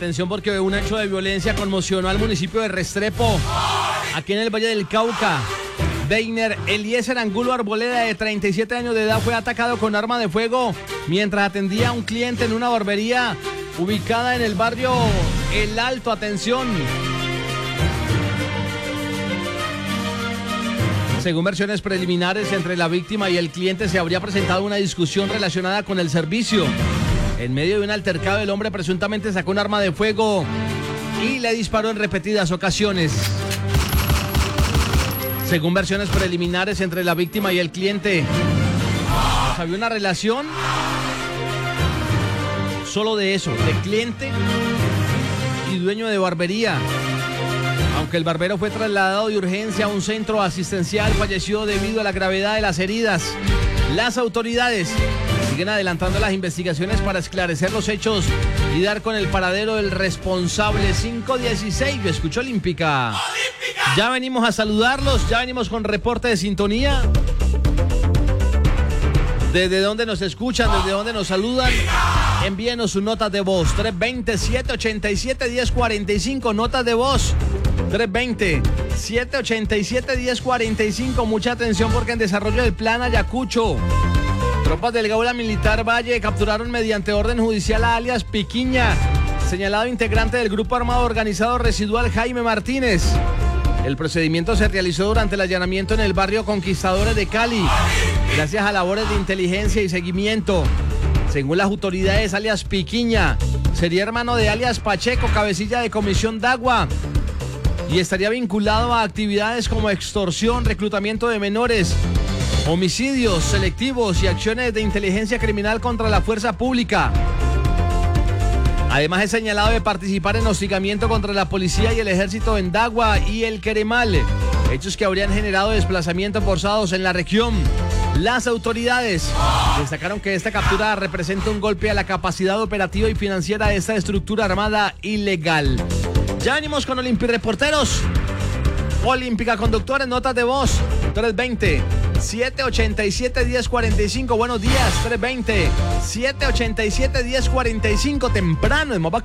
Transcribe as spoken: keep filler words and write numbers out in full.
Atención porque un hecho de violencia conmocionó al municipio de Restrepo, aquí en el Valle del Cauca. Deiner Eliezer Angulo Arboleda, de treinta y siete años de edad, fue atacado con arma de fuego mientras atendía a un cliente en una barbería ubicada en el barrio El Alto. Atención. Según versiones preliminares, entre la víctima y el cliente se habría presentado una discusión relacionada con el servicio. En medio de un altercado, el hombre presuntamente sacó un arma de fuego y le disparó en repetidas ocasiones. Según versiones preliminares, entre la víctima y el cliente, pues, había una relación solo de eso, de cliente y dueño de barbería. Aunque el barbero fue trasladado de urgencia a un centro asistencial, falleció debido a la gravedad de las heridas. Las autoridades siguen adelantando las investigaciones para esclarecer los hechos y dar con el paradero del responsable. Cinco dieciséis, escuchó Olímpica. ¡Olímpica! Ya venimos a saludarlos, ya venimos con reporte de sintonía. ¿Desde dónde nos escuchan? ¿Desde dónde nos saludan? Envíenos sus notas de voz. tres dos cero, siete ocho siete, uno cero cuatro cinco. Notas de voz. tres dos cero, siete ocho siete, uno cero cuatro cinco. Mucha atención porque en desarrollo del plan Ayacucho, tropas del Gaula Militar Valle capturaron mediante orden judicial a alias Piquiña, señalado integrante del grupo armado organizado residual Jaime Martínez. El procedimiento se realizó durante el allanamiento en el barrio Conquistadores de Cali, gracias a labores de inteligencia y seguimiento. Según las autoridades, alias Piquiña sería hermano de alias Pacheco, cabecilla de Comisión Dagua, y estaría vinculado a actividades como extorsión, reclutamiento de menores, homicidios selectivos y acciones de inteligencia criminal contra la fuerza pública. Además, es señalado de participar en hostigamiento contra la policía y el ejército en Dagua y el Queremal, hechos que habrían generado desplazamientos forzados en la región. Las autoridades destacaron que esta captura representa un golpe a la capacidad operativa y financiera de esta estructura armada ilegal. Ya venimos con Olímpica Reporteros. Olímpica Conductores, notas de voz. tres dos cero, siete ocho siete, uno cero cuatro cinco. Buenos días. tres dos cero, siete ocho siete, uno cero cuatro cinco. Temprano en Mapa